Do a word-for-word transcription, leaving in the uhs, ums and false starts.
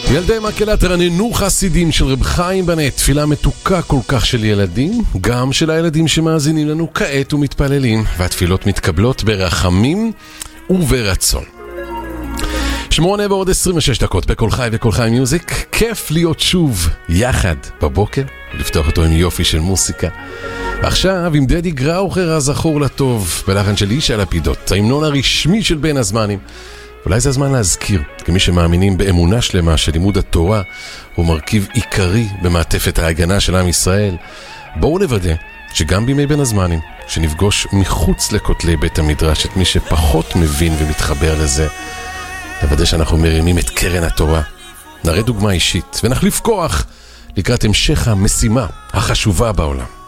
ילדי מקהלת רננו חסידים של רב חיים בנה, תפילה מתוקה כל כך של ילדים, גם של הילדים שמאזינים לנו כעת ומתפללים, והתפילות מתקבלות ברחמים וברצון. שמונה ועוד עשרים ושש דקות בכל חי וכל חי מיוזיק. כיף להיות שוב יחד בבוקר, לפתוח אותו עם יופי של מוסיקה. ועכשיו עם דדי גראוכר הזכור לטוב, בלחן של איש על הפידות, ההמנון הרשמי של בין הזמנים. אולי זה הזמן להזכיר, כמי שמאמינים באמונה שלמה שלימוד התורה הוא מרכיב עיקרי במעטפת ההגנה של עם ישראל, בואו נוודא שגם בימי בין הזמנים, שנפגוש מחוץ לכותלי בית המדרש את מי שפחות מבין ומתחבר לזה, נוודא שאנחנו מרימים את קרן התורה, נראה דוגמה אישית ונחליף כוח לקראת המשך המשימה החשובה בעולם.